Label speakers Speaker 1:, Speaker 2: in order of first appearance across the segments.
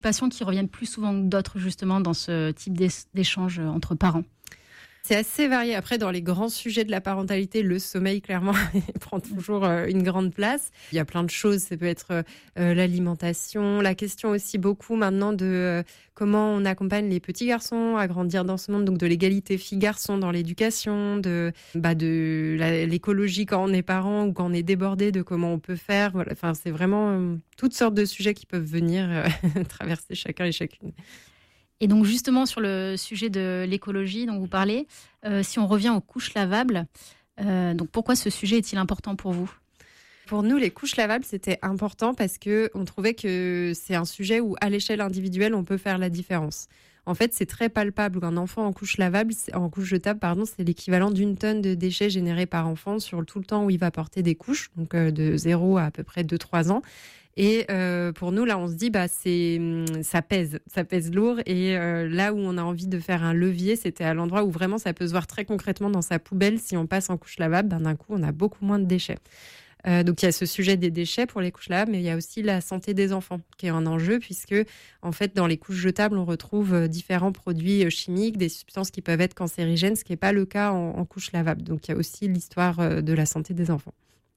Speaker 1: Passions qui reviennent plus souvent que d'autres justement dans ce type d'échange entre parents?
Speaker 2: C'est assez varié. Après, dans les grands sujets de la parentalité, le sommeil, clairement, prend toujours une grande place. Il y a plein de choses. Ça peut être l'alimentation, la question aussi beaucoup maintenant de comment on accompagne les petits garçons à grandir dans ce monde, donc de l'égalité filles-garçons dans l'éducation, de l'écologie quand on est parent ou quand on est débordé, de comment on peut faire. Voilà. Enfin, c'est vraiment toutes sortes de sujets qui peuvent venir traverser chacun et chacune.
Speaker 1: Et donc justement sur le sujet de l'écologie dont vous parlez, si on revient aux couches lavables, donc pourquoi ce sujet est-il important pour vous?
Speaker 2: Pour nous, les couches lavables, c'était important parce qu'on trouvait que c'est un sujet où, à l'échelle individuelle, on peut faire la différence. En fait, c'est très palpable qu'un enfant en couche jetable, c'est l'équivalent d'1 tonne de déchets générés par enfant sur tout le temps où il va porter des couches, donc de 0 à peu près 2-3 ans. Et pour nous, là, on se dit, ça pèse lourd. Et là où on a envie de faire un levier, c'était à l'endroit où vraiment ça peut se voir très concrètement dans sa poubelle. Si on passe en couche lavable, d'un coup, on a beaucoup moins de déchets. Donc il y a ce sujet des déchets pour les couches lavables, mais il y a aussi la santé des enfants qui est un enjeu, puisque en fait dans les couches jetables on retrouve différents produits chimiques, des substances qui peuvent être cancérigènes, ce qui n'est pas le cas en couche lavable. Donc il y a aussi l'histoire de la santé des enfants.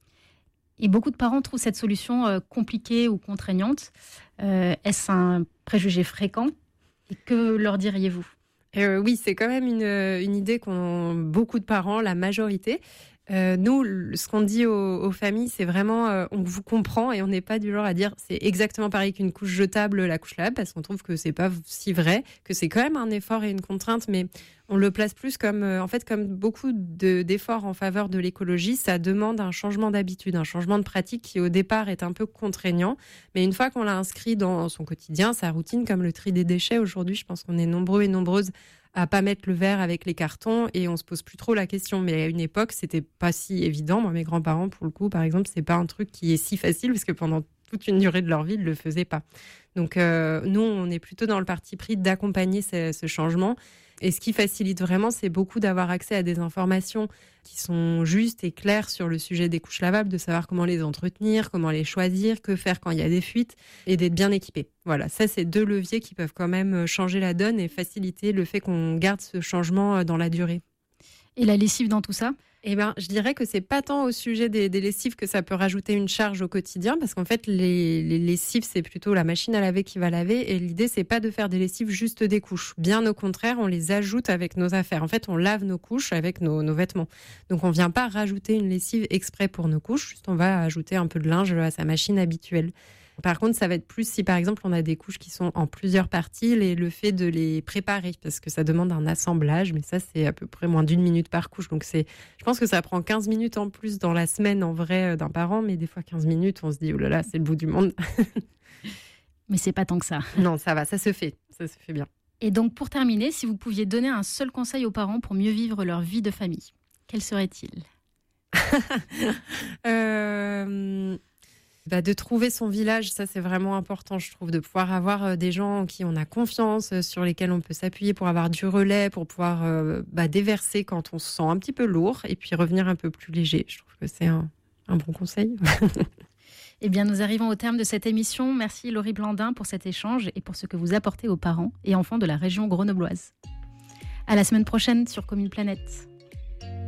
Speaker 1: Et beaucoup de parents trouvent cette solution compliquée ou contraignante. Est-ce un préjugé fréquent? Et que leur diriez-vous?
Speaker 2: Oui, c'est quand même une idée qu'ont beaucoup de parents, la majorité. Nous, ce qu'on dit aux familles, c'est vraiment on vous comprend et on n'est pas du genre à dire c'est exactement pareil qu'une couche jetable, la couche lavable, parce qu'on trouve que c'est pas si vrai, que c'est quand même un effort et une contrainte, mais on le place plus comme comme beaucoup d'efforts en faveur de l'écologie, ça demande un changement d'habitude, un changement de pratique qui au départ est un peu contraignant, mais une fois qu'on l'a inscrit dans son quotidien, sa routine, comme le tri des déchets aujourd'hui, je pense qu'on est nombreux et nombreuses à pas mettre le verre avec les cartons et on se pose plus trop la question. Mais à une époque, c'était pas si évident. Moi, mes grands-parents, pour le coup, par exemple, c'est pas un truc qui est si facile parce que pendant toute une durée de leur vie, ils le faisaient pas. Donc, nous, on est plutôt dans le parti pris d'accompagner ce changement. Et ce qui facilite vraiment, c'est beaucoup d'avoir accès à des informations qui sont justes et claires sur le sujet des couches lavables, de savoir comment les entretenir, comment les choisir, que faire quand il y a des fuites et d'être bien équipé. Voilà, ça, c'est 2 leviers qui peuvent quand même changer la donne et faciliter le fait qu'on garde ce changement dans la durée.
Speaker 1: Et la lessive dans tout ça?
Speaker 2: Je dirais que c'est pas tant au sujet des lessives que ça peut rajouter une charge au quotidien, parce qu'en fait, les lessives, c'est plutôt la machine à laver qui va laver, et l'idée, c'est pas de faire des lessives juste des couches. Bien au contraire, on les ajoute avec nos affaires. En fait, on lave nos couches avec nos vêtements. Donc, on vient pas rajouter une lessive exprès pour nos couches, juste on va ajouter un peu de linge à sa machine habituelle. Par contre, ça va être plus si, par exemple, on a des couches qui sont en plusieurs parties, le fait de les préparer, parce que ça demande un assemblage, mais ça, c'est à peu près moins d'1 minute par couche. Donc, je pense que ça prend 15 minutes en plus dans la semaine, en vrai, d'un parent, mais des fois, 15 minutes, on se dit, oh là là, c'est le bout du monde.
Speaker 1: Mais c'est pas tant que ça.
Speaker 2: Non, ça va, ça se fait bien.
Speaker 1: Et donc, pour terminer, si vous pouviez donner un seul conseil aux parents pour mieux vivre leur vie de famille, quel serait-il?
Speaker 2: De trouver son village, ça c'est vraiment important, je trouve, de pouvoir avoir des gens en qui on a confiance, sur lesquels on peut s'appuyer pour avoir du relais, pour pouvoir déverser quand on se sent un petit peu lourd et puis revenir un peu plus léger. Je trouve que c'est un bon conseil.
Speaker 1: Eh bien, nous arrivons au terme de cette émission. Merci Laurie Blandin pour cet échange et pour ce que vous apportez aux parents et enfants de la région grenobloise. À la semaine prochaine sur Commune Planète.